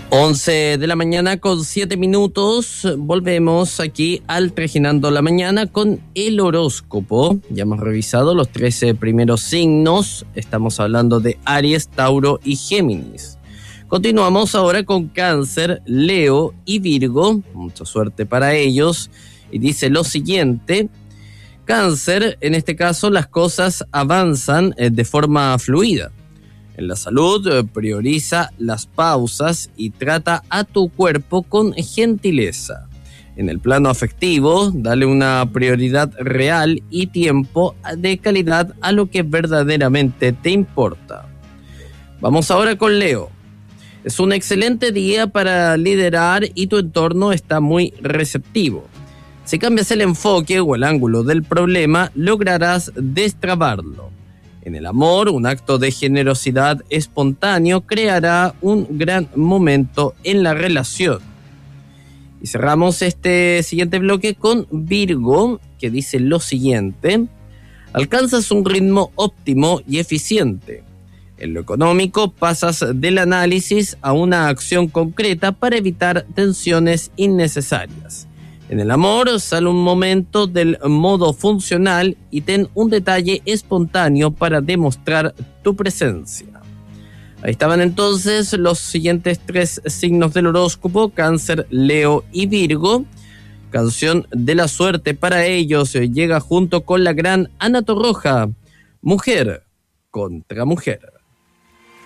11 de la mañana con 7 minutos, volvemos aquí al Trajinando la Mañana con el horóscopo. Ya hemos revisado los 13 primeros signos, estamos hablando de Aries, Tauro y Géminis. Continuamos ahora con Cáncer, Leo y Virgo, mucha suerte para ellos, y dice lo siguiente: Cáncer, en este caso las cosas avanzan de forma fluida. En la salud, prioriza las pausas y trata a tu cuerpo con gentileza. En el plano afectivo, dale una prioridad real y tiempo de calidad a lo que verdaderamente te importa. Vamos ahora con Leo. Es un excelente día para liderar y tu entorno está muy receptivo. Si cambias el enfoque o el ángulo del problema, lograrás destrabarlo. En el amor, un acto de generosidad espontáneo creará un gran momento en la relación. Y cerramos este siguiente bloque con Virgo, que dice lo siguiente: alcanzas un ritmo óptimo y eficiente. En lo económico, pasas del análisis a una acción concreta para evitar tensiones innecesarias. En el amor, sale un momento del modo funcional y ten un detalle espontáneo para demostrar tu presencia. Ahí estaban entonces los siguientes 3 signos del horóscopo: Cáncer, Leo y Virgo. Canción de la suerte para ellos llega junto con la gran Ana Torroja, Mujer contra Mujer.